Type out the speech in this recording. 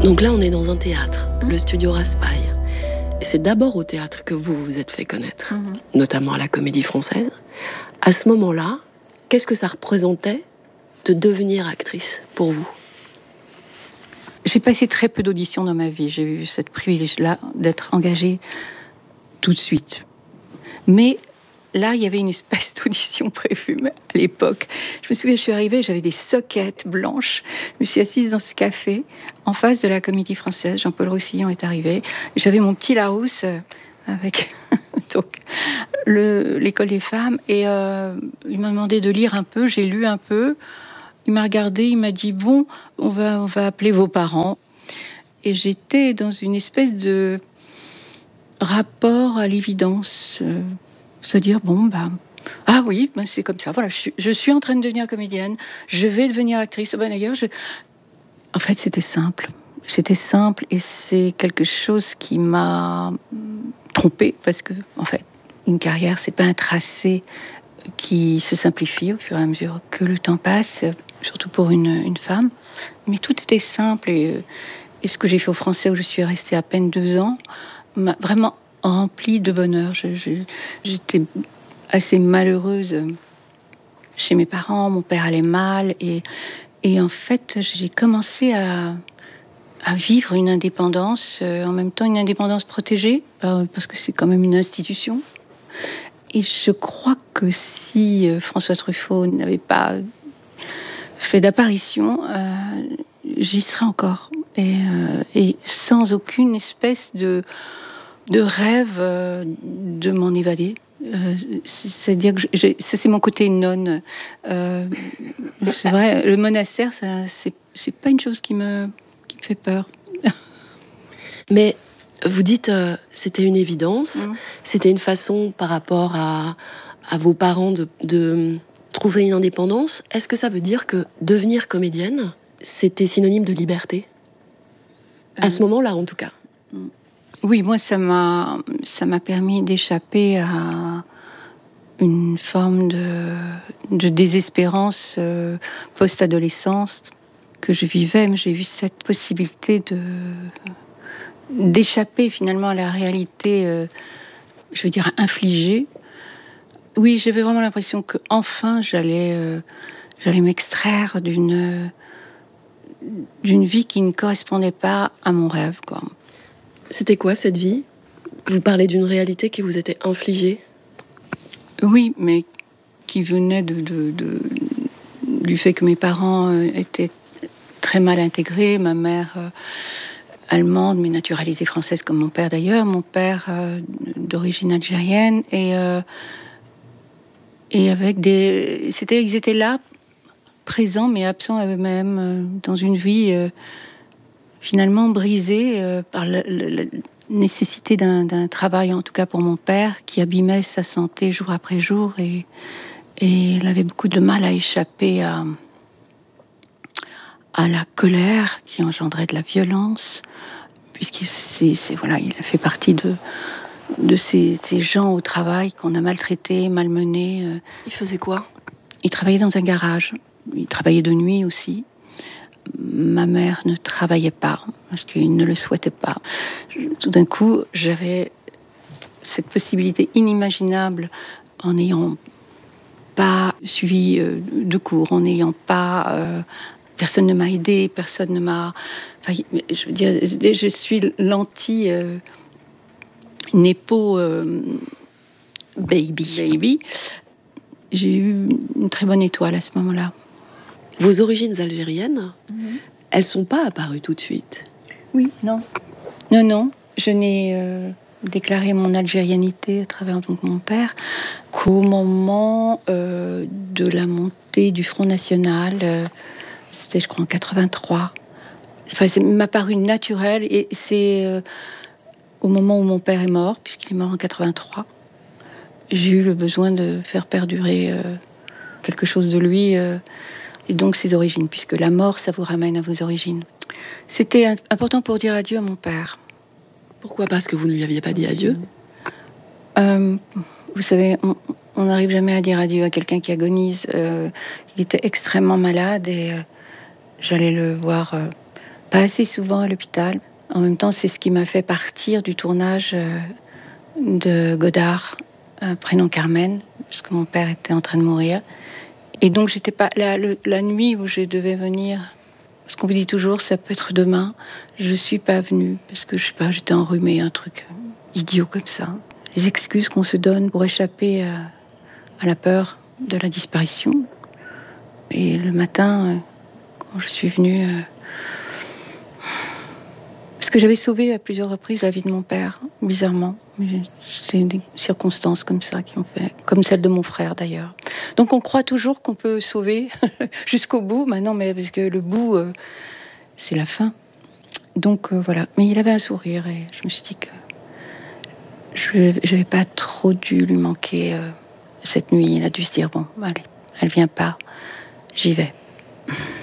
Donc là, on est dans un théâtre, le studio Raspail. Et c'est d'abord au théâtre que vous vous êtes fait connaître, notamment à la Comédie Française. À ce moment-là, qu'est-ce que ça représentait de devenir actrice pour vous? J'ai passé très peu d'auditions dans ma vie. J'ai eu ce privilège-là d'être engagée tout de suite. Mais là, il y avait une espèce d'audition prévue à l'époque. Je me souviens, je suis arrivée, j'avais des soquettes blanches. Je me suis assise dans ce café, en face de la Comédie Française. Jean-Paul Roussillon est arrivé. J'avais mon petit Larousse avec donc, l'école des femmes. Et il m'a demandé de lire un peu. J'ai lu un peu. Il m'a regardé, il m'a dit « Bon, on va appeler vos parents ». Et j'étais dans une espèce de rapport à l'évidence. C'est-à-dire, bon, ah oui, c'est comme ça. Voilà, je suis en train de devenir comédienne. Je vais devenir actrice. D'ailleurs, en fait, c'était simple. C'était simple et c'est quelque chose qui m'a trompée parce que, en fait, une carrière, c'est pas un tracé qui se simplifie au fur et à mesure que le temps passe, surtout pour une femme. Mais tout était simple et ce que j'ai fait au Français, où je suis restée à peine 2 ans, m'a vraiment rempli de bonheur. J'étais assez malheureuse chez mes parents, mon père allait mal et en fait, j'ai commencé à vivre une indépendance, en même temps une indépendance protégée, parce que c'est quand même une institution. Et je crois que si François Truffaut n'avait pas fait d'apparition, j'y serais encore. Et sans aucune espèce de rêve de m'en évader. C'est-à-dire que ça, c'est mon côté nonne. C'est vrai, le monastère, c'est pas une chose qui me fait peur. Mais vous dites, c'était une évidence, c'était une façon par rapport à vos parents de trouver une indépendance. Est-ce que ça veut dire que devenir comédienne, c'était synonyme de liberté? À ce moment-là, en tout cas. Oui, moi, ça m'a permis d'échapper à une forme de désespérance post-adolescence que je vivais. Mais j'ai vu cette possibilité d'échapper finalement à la réalité, je veux dire, infligée. Oui, j'avais vraiment l'impression que enfin j'allais m'extraire d'une vie qui ne correspondait pas à mon rêve, quoi. C'était quoi cette vie? Vous parlez d'une réalité qui vous était infligée? Oui, mais qui venait du fait que mes parents étaient très mal intégrés. Ma mère allemande, mais naturalisée française comme mon père d'ailleurs. Mon père d'origine algérienne et avec ils étaient là, présents mais absents à eux-mêmes, dans une vie finalement brisée par la nécessité d'un travail, en tout cas pour mon père, qui abîmait sa santé jour après jour et il avait beaucoup de mal à échapper à la colère qui engendrait de la violence, puisqu'il il a fait partie de ces gens au travail qu'on a maltraités, malmenés. Il faisait quoi? Il travaillait dans un garage. Il travaillait de nuit aussi. Ma mère ne travaillait pas parce qu'il ne le souhaitait pas. Tout d'un coup, j'avais cette possibilité inimaginable en n'ayant pas suivi de cours, en n'ayant pas... personne ne m'a aidée, personne ne m'a... Enfin, je veux dire, je suis l'anti-népo baby. J'ai eu une très bonne étoile à ce moment-là. Vos origines algériennes, elles sont pas apparues tout de suite. Oui, non. Non. Je n'ai déclaré mon algérianité à travers donc mon père qu'au moment de la montée du Front National. C'était, je crois, en 83. Enfin, ça m'a paru naturel et c'est au moment où mon père est mort, puisqu'il est mort en 83. J'ai eu le besoin de faire perdurer quelque chose de lui et donc ses origines, puisque la mort, ça vous ramène à vos origines. C'était important pour dire adieu à mon père. Pourquoi? Parce que vous ne lui aviez pas dit adieu? Vous savez, on n'arrive jamais à dire adieu à quelqu'un qui agonise. Il était extrêmement malade et j'allais le voir pas assez souvent à l'hôpital. En même temps, c'est ce qui m'a fait partir du tournage de Godard, prénom Carmen, parce que mon père était en train de mourir. Et donc, j'étais pas la nuit où je devais venir, parce qu'on me dit toujours, ça peut être demain. Je suis pas venue, parce que je sais pas, j'étais enrhumée, un truc idiot comme ça. Les excuses qu'on se donne pour échapper à la peur de la disparition. Et le matin, quand je suis venue... parce que j'avais sauvé à plusieurs reprises la vie de mon père, bizarrement. C'est des circonstances comme ça qui ont fait, comme celle de mon frère d'ailleurs. Donc on croit toujours qu'on peut sauver jusqu'au bout. Maintenant, mais parce que le bout, c'est la fin. Donc voilà. Mais il avait un sourire et je me suis dit que je n'avais pas trop dû lui manquer cette nuit. Il a dû se dire bon, allez, elle vient pas, j'y vais.